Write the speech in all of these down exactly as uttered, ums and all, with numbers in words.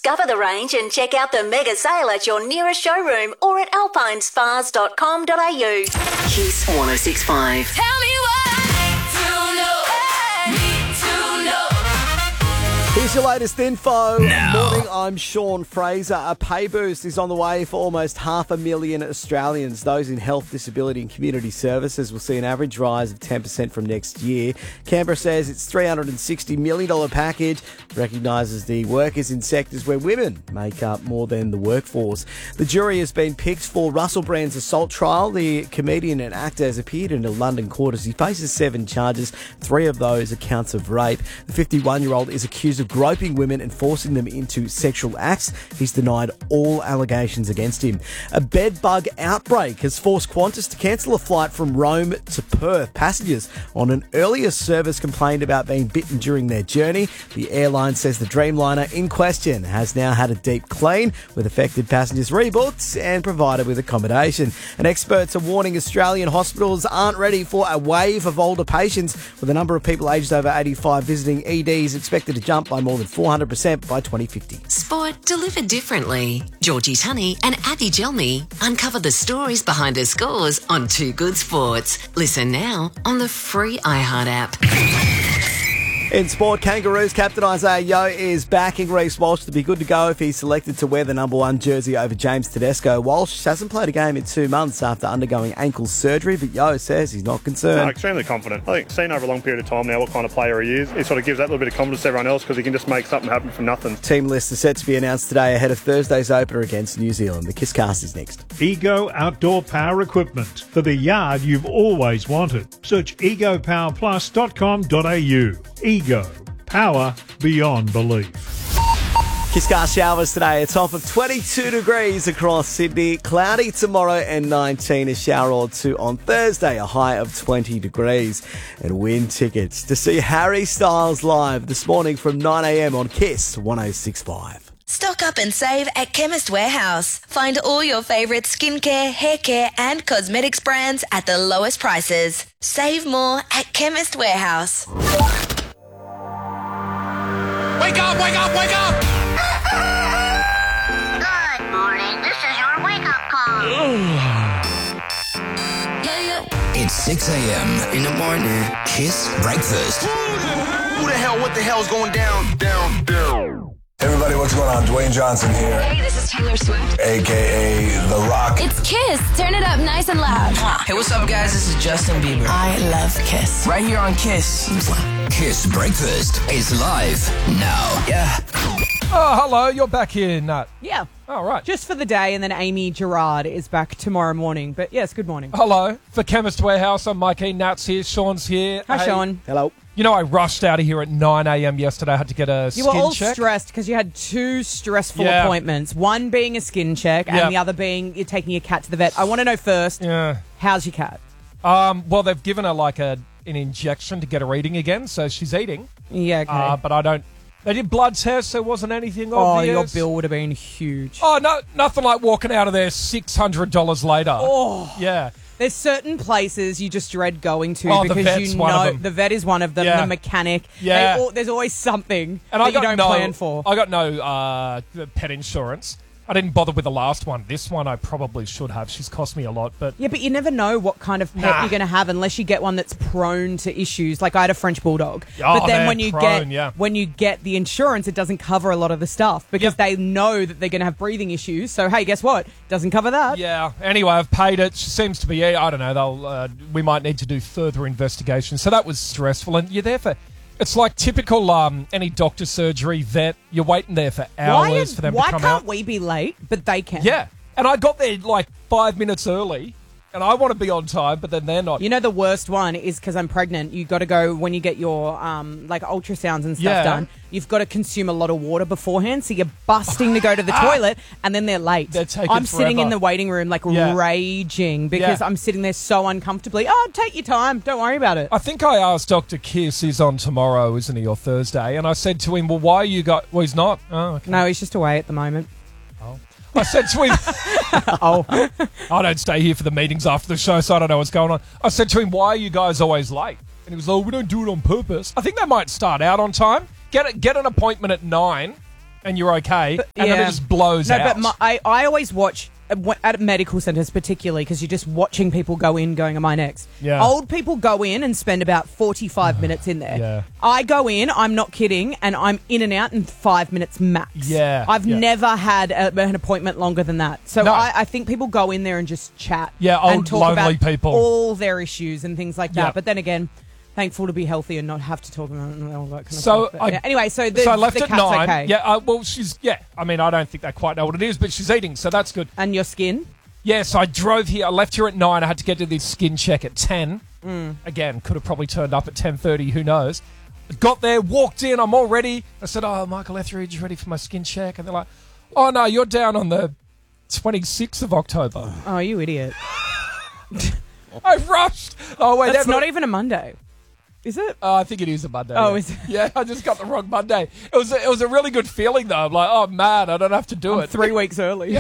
Discover the range and check out the mega sale at your nearest showroom or at alpine spas dot com dot a u. Kiss one oh six point five. Tell me what to know. Need to know. Here's your latest info. Now. Morning, I'm Sean Fraser. A pay boost is on the way for almost half a million Australians. Those in health, disability and community services will see an average rise of ten percent from next year. Canberra says its three hundred sixty million dollars package recognises the workers in sectors where women make up more than the workforce. The jury has been picked for Russell Brand's assault trial. The comedian and actor has appeared in a London court as he faces seven charges. Three of those are counts of rape. The fifty-one-year-old is accused of groping women and forcing them into sexual acts. He's denied all allegations against him. A bed bug outbreak has forced Qantas to cancel a flight from Rome to Perth. Passengers on an earlier service complained about being bitten during their journey. The airline says the Dreamliner in question has now had a deep clean, with affected passengers rebooked and provided with accommodation. And experts are warning Australian hospitals aren't ready for a wave of older patients, with the number of people aged over eighty-five visiting E Ds expected to jump by more than four hundred percent by twenty fifty. Sport delivered differently. Georgie Tunney and Abby Gelmy uncover the stories behind her scores on Two Good Sports. Listen now on the free iHeart app. In sport, Kangaroos captain Isaiah Yeo is backing Reece Walsh to be good to go if he's selected to wear the number one jersey over James Tedesco. Walsh hasn't played a game in two months after undergoing ankle surgery, but Yeo says he's not concerned. No, extremely confident. I think seen over a long period of time now what kind of player he is. It sort of gives that little bit of confidence to everyone else because he can just make something happen from nothing. Team list is set to be announced today ahead of Thursday's opener against New Zealand. The Kisscast is next. Ego Outdoor Power Equipment for the yard you've always wanted. Search ego power plus dot com dot a u. Ego. Power beyond belief. Kisscast showers today, a top of twenty-two degrees across Sydney. Cloudy tomorrow and nineteen, a shower or two on Thursday, a high of twenty degrees. And win tickets to see Harry Styles live this morning from nine a m on Kiss one oh six point five. Stock up and save at Chemist Warehouse. Find all your favourite skincare, hair care and cosmetics brands at the lowest prices. Save more at Chemist Warehouse. Wake up, wake up, wake up! Good morning. This is your wake-up call. Yeah, yeah. It's six a m in the morning. Kiss Breakfast. Who the hell, what the hell's going down, down, down? Hey everybody, what's going on? Dwayne Johnson here. Hey, this is Taylor Swift. A K A The Rock. It's Kiss. Turn it up nice and loud. Hey, what's up, guys? This is Justin Bieber. I love Kiss. Right here on Kiss. Kiss Breakfast is live now. Yeah. Oh, hello. You're back here, Nat. Yeah. Oh, right. Just for the day, and then Amy Gerard is back tomorrow morning. But yes, good morning. Hello. For Chemist Warehouse, I'm Mikey. Nat's here. Sean's here. Hi, hey. Sean. Hello. You know, I rushed out of here at nine a m yesterday. I had to get a You skin were all check. stressed because you had two stressful Yeah. appointments. One being a skin check, and Yep. the other being you're taking your cat to the vet. I want to know first, Yeah. how's your cat? Um, well, they've given her like a an injection to get her eating again, so she's eating. Yeah, okay. Uh, but I don't... They did blood tests, so it wasn't anything oh, obvious. your bill would have been huge. Oh, no, nothing like walking out of there six hundred dollars later. Oh. Yeah. There's certain places you just dread going to Oh, the because vet's you one of know them. the vet is one of them. Yeah. The mechanic, Yeah. They all, there's always something And that I you got don't no, plan for. I got no uh, pet insurance. I didn't bother with the last one. This one I probably should have. She's cost me a lot, but Yeah, but you never know what kind of pet Nah. you're going to have unless you get one that's prone to issues. Like I had a French bulldog, Oh, but then man, when you prone, get yeah. when you get the insurance, it doesn't cover a lot of the stuff because Yep. they know that they're going to have breathing issues. So hey, guess what? Doesn't cover that. yeah. Anyway, I've paid it. She seems to be. I don't know. They'll. Uh, we might need to do further investigation. So that was stressful, and you're there for. It's like typical um, any doctor surgery vet. You're waiting there for hours Why, is- for them why to come can't out. we be late, but they can? Yeah, and I got there like five minutes early, and I want to be on time, but then they're not. You know the worst one is because I'm pregnant. You got to go when you get your um like ultrasounds and stuff Yeah. done. You've got to consume a lot of water beforehand, so you're busting to go to the toilet, and then they're late. They're taking I'm sitting in forever. the waiting room like Yeah. raging because Yeah. I'm sitting there so uncomfortably. Oh, take your time. Don't worry about it. I think I asked Doctor Kiss, he's on tomorrow, isn't he, or Thursday? And I said to him, well, why you got... Well, he's not. Oh, okay. No, he's just away at the moment. I said to him... oh. I don't stay here for the meetings after the show, so I don't know what's going on. I said to him, why are you guys always late? And he was like, oh, we don't do it on purpose. I think they might start out on time. Get a, get an appointment at nine and you're okay, But- and then yeah. it just blows no, out. but my, I, I always watch at w- at medical centres particularly because you're just watching people go in going, am I next? Yeah. Old people go in and spend about forty-five minutes in there. Yeah. I go in, I'm not kidding, and I'm in and out in five minutes max. Yeah, I've yeah. never had a, an appointment longer than that. So No. I, I think people go in there and just chat. Yeah, old, and talk lonely about people. all their issues and things like that. Yeah. But then again, thankful to be healthy and not have to talk about all that kind of So stuff. But I, yeah. Anyway, so the, so I left the at cat's nine. okay. Yeah, uh, well, she's yeah. I mean, I don't think they quite know what it is, but she's eating, so that's good. And your skin? Yeah, so I drove here. I left here at nine. I had to get to this skin check at ten. Mm. Again, could have probably turned up at ten thirty. Who knows? Got there, walked in. I'm all ready. I said, "Oh, Michael Etheridge, ready for my skin check?" And they're like, "Oh no, you're down on the twenty-sixth of October." Oh, you idiot. I rushed. Oh wait, That's that- not even a Monday. Is it? Oh, I think it is a Monday. Oh, yeah. is it? Yeah, I just got the wrong Monday. It was a, it was a really good feeling though. I'm like, oh man, I don't have to do I'm it. three weeks early.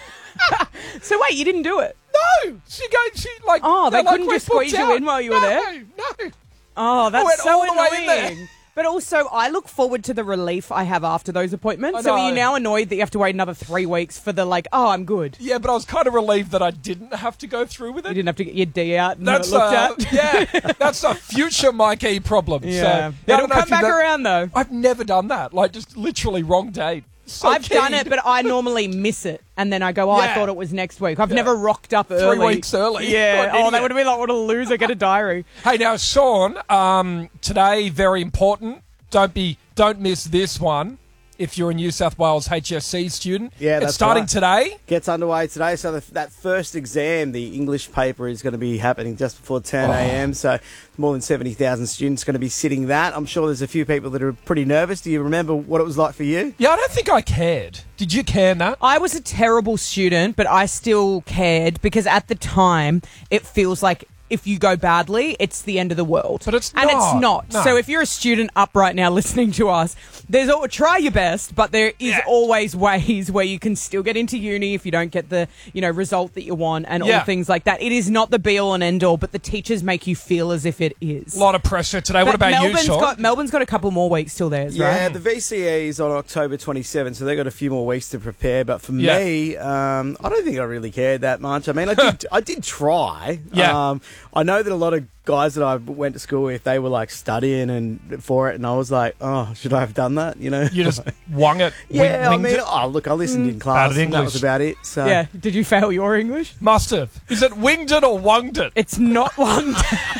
So wait, you didn't do it? No, she goes. She like. Oh, they they're like, couldn't "We just squeeze booked you out." in while you no, were there? No, Oh, that's went so all the way in there. annoying. But also, I look forward to the relief I have after those appointments. I So are you know. now annoyed that you have to wait another three weeks for the like, oh, I'm good? Yeah, but I was kind of relieved that I didn't have to go through with You it. didn't have to get your D out and That's have it looked uh, at? yeah, that's a future Mike E problem. Yeah. So, yeah, I It'll don't know come if you've back ever- around, though. I've never done that. Like, just literally wrong date. So I've done keen. it, but I normally miss it. And then I go, oh, I Yeah. thott it was next week. I've Yeah. never rocked up early. Three weeks early. Yeah. What an Oh, that idiot. would have been like, what a loser. Get a diary. Hey, now, Sean, um, today, very important. Don't be, don't miss this one if you're a New South Wales H S C student. Yeah, It's that's starting right. today. Gets underway today. So the, that first exam, the English paper, is going to be happening just before ten a.m. So more than seventy thousand students going to be sitting that. I'm sure there's a few people that are pretty nervous. Do you remember what it was like for you? Yeah, I don't think I cared. Did you care, Nat? I was a terrible student, but I still cared because at the time it feels like if you go badly, it's the end of the world. But it's and not. it's not. No. So if you're a student up right now listening to us, there's al- try your best, but there is always ways where you can still get into uni if you don't get the you know result that you want and Yeah. all things like that. It is not the be all and end all, but the teachers make you feel as if it is. A lot of pressure today. But What about Melbourne's you, Sean? got Melbourne's got a couple more weeks till theirs, Yeah, right? the V C E is on October twenty-seventh, so they've got a few more weeks to prepare. But for Yeah. me, um, I don't think I really cared that much. I mean, I did, I did try. Yeah. Um, I know that a lot of guys that I went to school with, they were like studying and for it, and I was like, oh, should I have done that? You know, You just wung it. yeah. I winged mean, it? oh look, I listened in class, Bad at and that was English. about it. So Yeah. Did you fail your English? Must have. Is it winged it or wunged it? It's not one.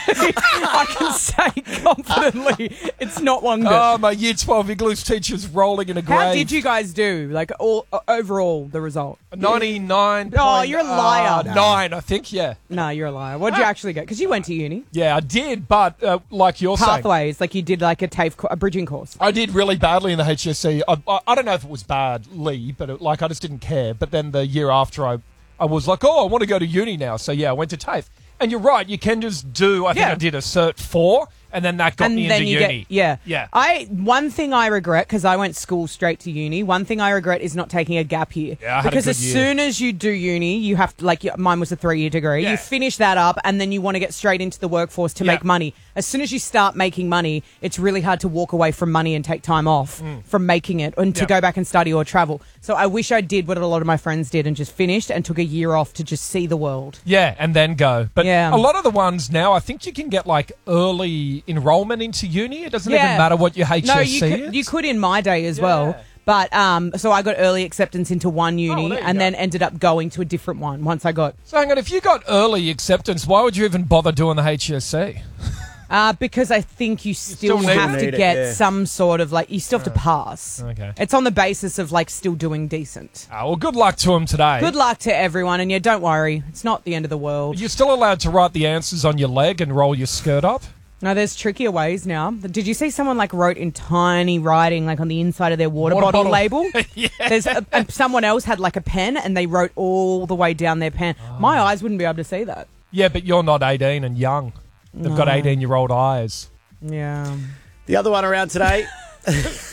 I can say confidently, it's not one. Oh, my year twelve English teacher's rolling in a grave. How did you guys do? Like all uh, overall, the result? ninety-nine. Oh, you're a liar. Uh, nine, I think, yeah. No, you're a liar. What did you actually get? Because you went to uni. Yeah, I did, but uh, like you're saying, Pathways, like you did like a TAFE, co- a bridging course. I did really badly in the H S C. I, I, I don't know if it was badly, but it, like I just didn't care. But then the year after, I, I was like, oh, I want to go to uni now. So yeah, I went to TAFE. And you're right, you can just do, I think Yeah. I did a cert four, and then that got and me then into you uni. get yeah Yeah. I one thing I regret because I went school straight to uni. One thing I regret is not taking a gap year. Yeah, I had a because good as year. soon as you do uni, you have to like y- mine was a three year degree. Yeah. You finish that up, and then you want to get straight into the workforce to Yeah. make money. As soon as you start making money, it's really hard to walk away from money and take time off from making it and to Yeah. go back and study or travel. So I wish I did what a lot of my friends did and just finished and took a year off to just see the world. Yeah, and then go. But Yeah. a lot of the ones now, I think you can get like early enrollment into uni. It doesn't even matter what your H S C no, you could, is. you could in my day as well. But um, so I got early acceptance into one uni Oh, there you and go. then ended up going to a different one once I got. So hang on, if you got early acceptance, why would you even bother doing the H S C? Uh, because I think you still, still need have it. to Need it, get yeah. some sort of like, you still have to pass. Okay. It's on the basis of like still doing decent. Ah, well, good luck to him today. Good luck to everyone. And yeah, don't worry. It's not the end of the world. You're still allowed to write the answers on your leg and roll your skirt up. No, there's trickier ways now. Did you see someone like wrote in tiny writing like on the inside of their water, Water bottle, bottle. label? Yeah. There's a, and someone else had like a pen and they wrote all the way down their pen. My eyes wouldn't be able to see that. Yeah, but you're not eighteen and young. They've got No. eighteen-year-old eyes. Yeah. the other one around today.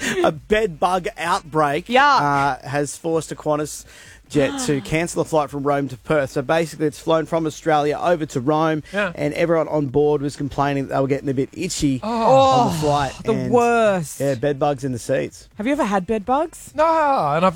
A bed bug outbreak uh, has forced a Qantas jet to cancel a flight from Rome to Perth. So basically it's flown from Australia over to Rome, Yeah. and everyone on board was complaining that they were getting a bit itchy Oh, on the flight. the and, worst. Yeah, bed bugs in the seats. Have you ever had bed bugs? No, and I've